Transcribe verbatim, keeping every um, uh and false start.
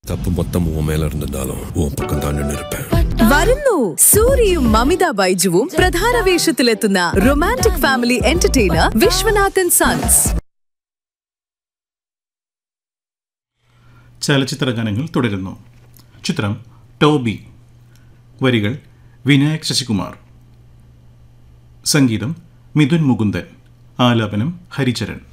தப்பு மொத்தம் உன் மேல இருந்திருந்தாலும் உன் பக்கம் தான் நின்று இருப்பேன். വരുന്നു സൂര്യയും മമിത ബൈജുവും പ്രധാന വേഷത്തിലെത്തുന്ന romantic family entertainer Viswanathan sons. ചലച്ചിത്ര ഗാനങ്ങൾ തുടരുന്നു. ചിത്രം ടോബി. വരികൾ വിനായക് ശശികുമാർ. സംഗീതം മിഥുൻ മുകുന്ദൻ. ആലാപനം ഹരിചരൺ.